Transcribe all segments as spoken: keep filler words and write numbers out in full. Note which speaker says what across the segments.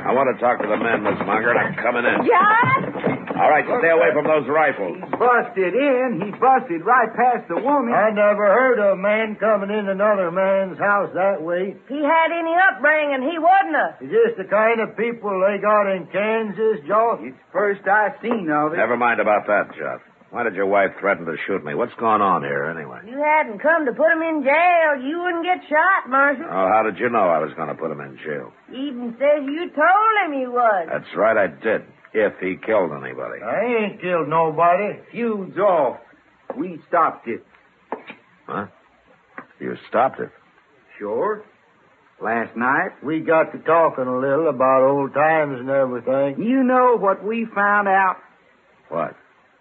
Speaker 1: I want to talk to the men, Miss Munger, and I'm coming in.
Speaker 2: John?
Speaker 1: All right, stay away from those rifles.
Speaker 3: He busted in. He busted right past the woman.
Speaker 4: I never heard of a man coming in another man's house that way.
Speaker 2: If he had any upbringing, he wouldn't have.
Speaker 4: Is this the kind of people they got in Kansas, Joe?
Speaker 3: It's the first I've seen of it.
Speaker 1: Never mind about that, Jeff. Why did your wife threaten to shoot me? What's going on here, anyway?
Speaker 2: You hadn't come to put him in jail. You wouldn't get shot, Marshal.
Speaker 1: Oh, how did you know I was going to put him in jail?
Speaker 2: Even says you told him you would.
Speaker 1: That's right, I did. If he killed anybody.
Speaker 4: I ain't killed nobody.
Speaker 3: Feud's off. We stopped it.
Speaker 1: Huh? You stopped it?
Speaker 3: Sure. Last night.
Speaker 4: We got to talking a little about old times and everything.
Speaker 3: You know what we found out?
Speaker 1: What?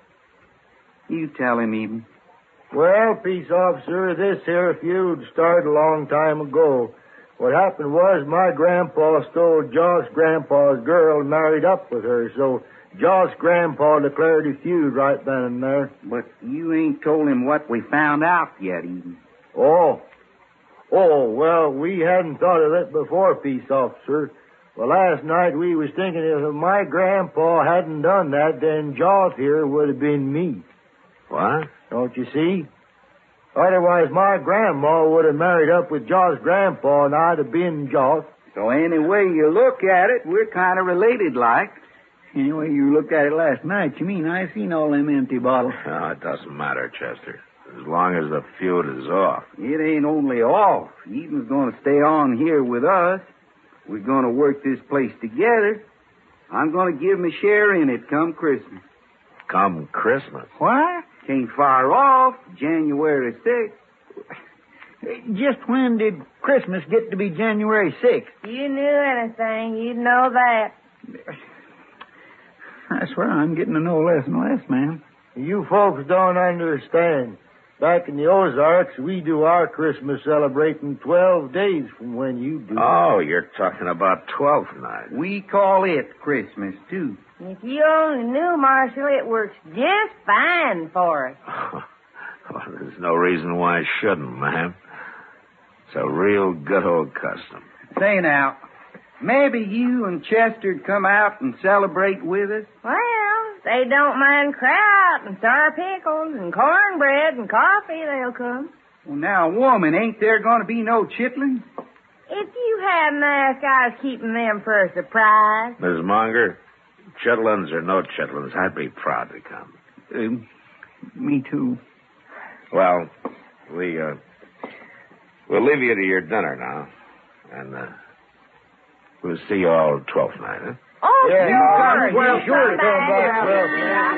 Speaker 3: You tell him, Eben.
Speaker 4: Well, peace officer, this here feud started a long time ago. What happened was my grandpa stole Josh's grandpa's girl and married up with her, so Josh's grandpa declared a feud right then and there.
Speaker 3: But you ain't told him what we found out yet, Eben.
Speaker 4: Oh. Oh, well, we hadn't thought of it before, peace officer. Well, last night we was thinking if my grandpa hadn't done that, then Josh here would have been me.
Speaker 1: What?
Speaker 4: Don't you see? Otherwise, my grandma would have married up with Josh's grandpa, and I'd have been Josh.
Speaker 3: So any way you look at it, we're kind of related like.
Speaker 5: Any way you looked at it last night, you mean I seen all them empty bottles?
Speaker 1: No, it doesn't matter, Chester. As long as the feud is off.
Speaker 3: It ain't only off. Eden's going to stay on here with us. We're going to work this place together. I'm going to give him a share in it come Christmas.
Speaker 1: Come Christmas?
Speaker 5: What?
Speaker 3: Can't far off, January sixth.
Speaker 5: Just when did Christmas get to be January sixth?
Speaker 2: If you knew anything, you'd know that.
Speaker 5: I swear I'm getting to know less and less, man.
Speaker 4: You folks don't understand. Back in the Ozarks, we do our Christmas celebrating twelve days from when you do.
Speaker 1: Oh, you're talking about Twelfth Night.
Speaker 3: We call it Christmas, too.
Speaker 2: If you only knew, Marshal, it works just fine for us.
Speaker 1: Well, there's no reason why I shouldn't, ma'am. It's a real good old custom.
Speaker 3: Say now, maybe you and Chester'd come out and celebrate with us?
Speaker 2: Well, they don't mind kraut and sour pickles and cornbread and coffee, they'll come.
Speaker 3: Well, now, woman, ain't there going to be no chitlins?
Speaker 2: If you hadn't asked, I was keeping them for a surprise.
Speaker 1: Miss Munger, chitlins or no chitlins, I'd be proud to come.
Speaker 5: Uh, me too.
Speaker 1: Well, we, uh, we'll leave you to your dinner now. And, uh, we'll see you all Twelfth Night, huh?
Speaker 2: Oh,
Speaker 4: Yeah,
Speaker 2: sure.
Speaker 4: well, sure to come back.
Speaker 2: Well,